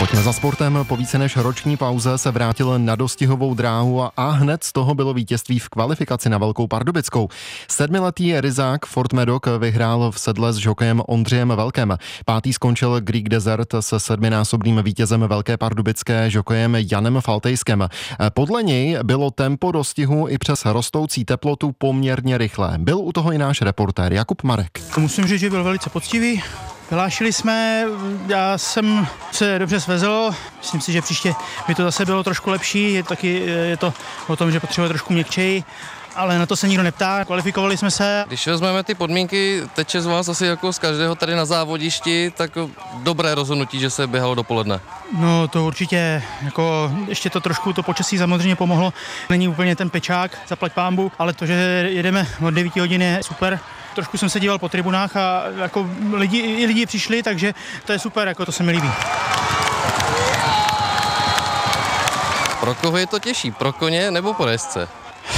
Pojďme za sportem. Po více než roční pauze se vrátil na dostihovou dráhu a hned z toho bylo vítězství v kvalifikaci na Velkou Pardubickou. 7letý Ryzák Ford Medoc vyhrál v sedle s žokejem Ondřejem Velkem. Pátý skončil Greek Desert se 7násobným vítězem Velké Pardubické žokejem Janem Faltejskem. Podle něj bylo tempo dostihu i přes rostoucí teplotu poměrně rychlé. Byl u toho i náš reportér Jakub Marek. Musím říct, že byl velice poctivý. Vylášili jsme, já jsem se dobře svezl, myslím si, že příště by to zase bylo trošku lepší, je to o tom, že potřebuje trošku měkčej, ale na to se nikdo neptá, kvalifikovali jsme se. Když vezmeme ty podmínky, teče z vás asi jako z každého tady na závodišti, tak dobré rozhodnutí, že se běhalo dopoledne. No to určitě, jako ještě to trošku, to počasí samozřejmě pomohlo, není úplně ten pečák, zaplať pánbu, ale to, že jedeme od 9 hodin je super. Trošku jsem se díval po tribunách a jako lidi přišli, takže to je super, jako to se mi líbí. Pro koho je to těžší, pro koně nebo po jezdce?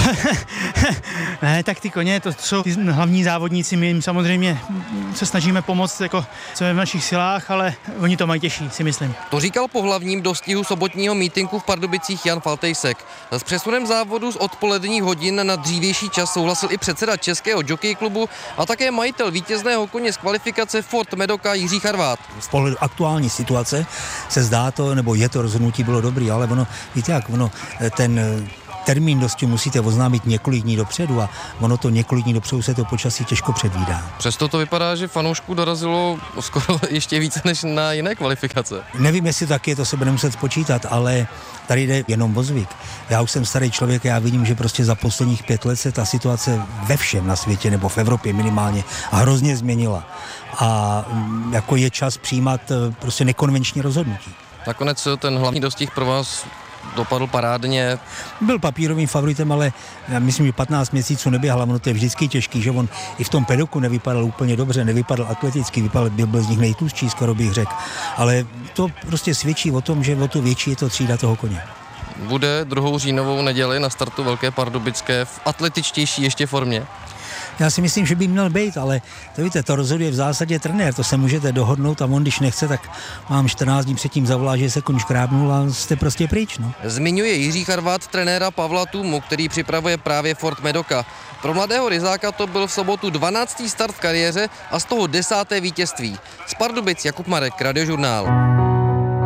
Ne, tak ty koně, to jsou ty hlavní závodníci, my jim samozřejmě se snažíme pomoct, jako co je v našich silách, ale oni to mají těžší, si myslím. To říkal po hlavním dostihu sobotního mítinku v Pardubicích Jan Faltejsek. S přesunem závodu z odpoledních hodin na dřívější čas souhlasil i předseda Českého jockey klubu a také majitel vítězného koně z kvalifikace Ford Medoca Jiří Charvát. Z pohledu aktuální situace se zdá to, nebo je to rozhodnutí bylo dobrý, ale ono, víte jak, ten termín dosti musíte oznámit několik dní dopředu a ono to několik dní dopředu se to počasí těžko předvídá. Přesto to vypadá, že fanoušků dorazilo skoro ještě více než na jiné kvalifikace. Nevím, jestli taky, to se bude muset spočítat, ale tady jde jenom o zvyk. Já už jsem starý člověk a já vidím, že prostě za posledních 5 let se ta situace ve všem na světě nebo v Evropě minimálně hrozně změnila. A jako je čas přijímat prostě nekonvenční rozhodnutí. Nakonec ten hlavní dostih pro vás dopadl parádně. Byl papírovým favoritem, ale já myslím, že 15 měsíců neběhal, ono to je vždycky těžký, že on i v tom pedoku nevypadal úplně dobře, nevypadal atleticky, byl z nich nejtlustší, skoro bych řekl, ale to prostě svědčí o tom, že o to větší je to třída toho koně. Bude 2. říjnovou neděli na startu Velké Pardubické v atletičtější ještě formě? Já si myslím, že by měl být, ale to víte, to rozhoduje v zásadě trenér, to se můžete dohodnout a on, když nechce, tak mám 14 dní předtím zavolá, že se koň škrábnul a jste prostě pryč, no. Zmiňuje Jiří Charvát trenéra Pavla Tumu, který připravuje právě Ford Medoca. Pro mladého Ryzáka to byl v sobotu 12. start v kariéře a z toho 10. vítězství. Z Pardubic Jakub Marek, Radiožurnál.